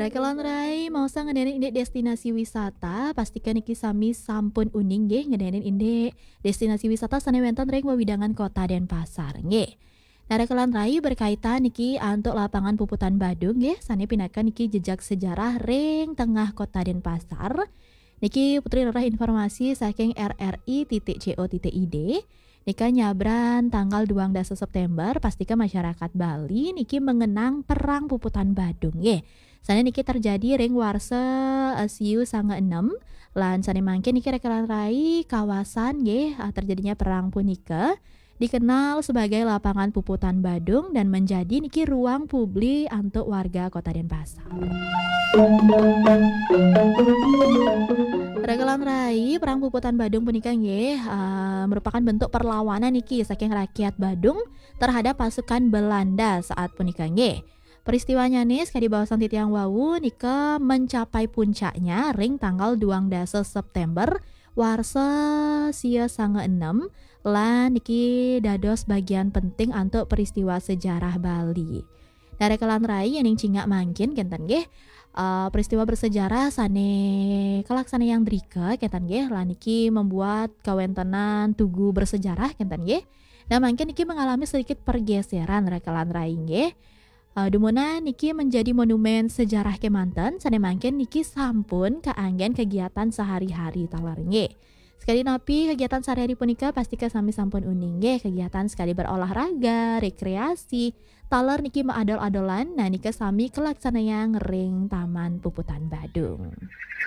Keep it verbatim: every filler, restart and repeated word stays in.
Rekelan rai mausa ngedenin inde destinasi wisata, pastikan iki sami sampun uning nggih ngedenin inde destinasi wisata sanewenten ring wewidangan kota Denpasar nggih. Nah, rekelan rai berkaitan niki antuk lapangan puputan Badung nggih, sane pinakan niki jejak sejarah ring tengah kota Denpasar. Niki putri rerah informasi saking r r i titik co titik i d. Nika nyabran tanggal dua belas September pastikan masyarakat Bali niki mengenang perang puputan Badung nggih. Sana niki terjadi ring warsa eh, siu sanga enam lan sane mangke niki rekelan rai kawasan nggih ah, terjadinya perang punika dikenal sebagai lapangan puputan Badung dan menjadi niki ruang publik untuk warga Kota Denpasar. Regelan rai perang puputan Badung punika nggih eh, merupakan bentuk perlawanan niki saking rakyat Badung terhadap pasukan Belanda saat punika nggih. Peristiwanya nih sekali bawasan titiang wawu nika mencapai puncaknya ring tanggal dua belas September warsa sia sanga enam lan niki dados bagian penting untuk peristiwa sejarah Bali. Dari kelan rai yang cingak mangkin kenten nggih uh, peristiwa bersejarah sane kelaksana yang drika kenten nggih lan niki membuat kawentenan tugu bersejarah kenten nggih. Nah mangkin niki mengalami sedikit pergeseran rekelan rai nggih. Uh, Dumuna niki menjadi monumen sejarah kemanten sane mangkin niki sampun kaanggen kegiatan sehari-hari talar nggih. Sekali napi kegiatan sehari-hari punika pastika sami sampun uning nggih kegiatan sekali berolahraga, rekreasi, talar niki maadol-adolan nah nika sami kelaksana yang ring Taman Puputan Badung.